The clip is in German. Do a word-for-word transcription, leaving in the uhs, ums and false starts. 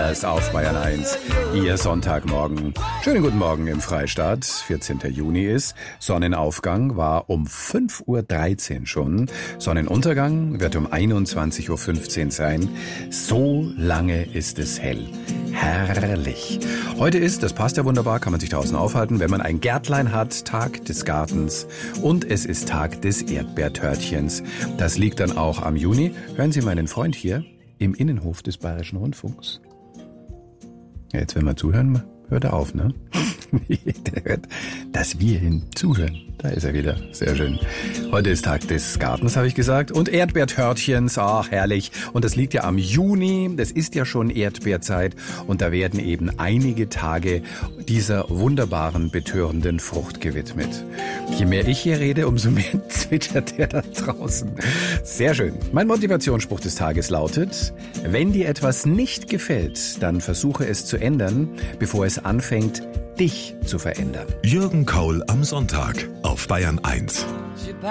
Anders auf Bayern eins. Ihr Sonntagmorgen. Schönen guten Morgen im Freistaat. vierzehnter Juni ist. Sonnenaufgang war um fünf Uhr dreizehn schon. Sonnenuntergang wird um einundzwanzig Uhr fünfzehn sein. So lange ist es hell. Herrlich. Heute ist, das passt ja wunderbar, kann man sich draußen aufhalten, wenn man ein Gärtlein hat, Tag des Gartens, und es ist Tag des Erdbeertörtchens. Das liegt dann auch am Juni. Hören Sie meinen Freund hier im Innenhof des Bayerischen Rundfunks. Ja, jetzt, wenn wir zuhören, hört er auf, ne? Der hört, dass wir ihm zuhören. Da ist er wieder. Sehr schön. Heute ist Tag des Gartens, habe ich gesagt. Und Erdbeertörtchens. Ach, herrlich. Und das liegt ja am Juni. Das ist ja schon Erdbeerzeit. Und da werden eben einige Tage dieser wunderbaren, betörenden Frucht gewidmet. Je mehr ich hier rede, umso mehr zwitschert der da draußen. Sehr schön. Mein Motivationsspruch des Tages lautet: Wenn dir etwas nicht gefällt, dann versuche es zu ändern, bevor es anfängt, dich zu verändern. Jürgen Kaul am Sonntag auf Bayern eins.